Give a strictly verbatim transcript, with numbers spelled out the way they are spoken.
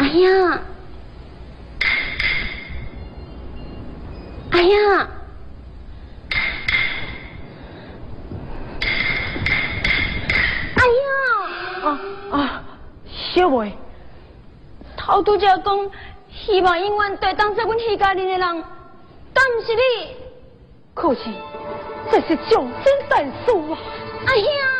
呀，哎呀，哎呀！ 啊啊，小妹， 头拄则讲希望永远对当做阮徐家人的人，但是你， 可是这是终身大事啊！ 哎呀！